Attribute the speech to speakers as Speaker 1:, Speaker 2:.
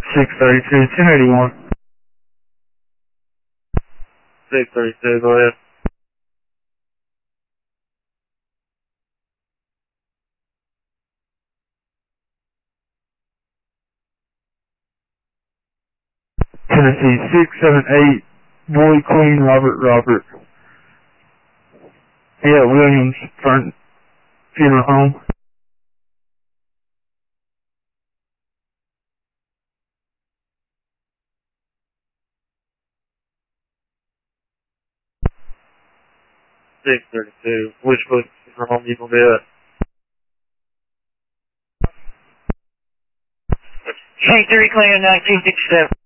Speaker 1: 632, 1081.
Speaker 2: 632, go ahead.
Speaker 1: Tennessee 678, Boy, Queen, Robert. Yeah, Williams, funeral home.
Speaker 2: Which book funeral home you gonna be at?
Speaker 3: St. Clear 1967.